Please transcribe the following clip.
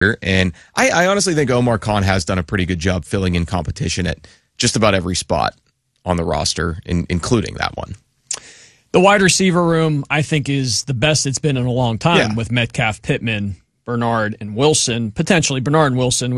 And I honestly think Omar Khan has done a pretty good job filling in competition at just about every spot on the roster, including that one. The wide receiver room, I think, is the best it's been in a long time with Metcalf, Pittman, Bernard, and Wilson. Potentially Bernard and Wilson.